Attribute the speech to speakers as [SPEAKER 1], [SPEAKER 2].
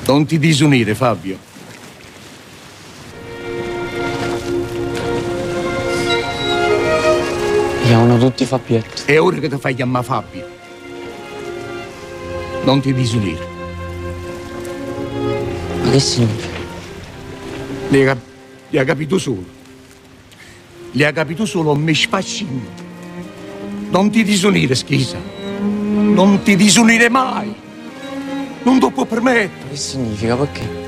[SPEAKER 1] Non ti disunire, Fabio.
[SPEAKER 2] Mi chiamano tutti Fabietto.
[SPEAKER 1] È ora che ti fai chiamare Fabio. Non ti disunire.
[SPEAKER 2] Ma che significa?
[SPEAKER 1] Li ha capito solo. Li ha capito solo un me spascino. Non ti disunire, schisa. Non ti disunire mai. Non lo può permettere.
[SPEAKER 2] Ma che significa? Perché?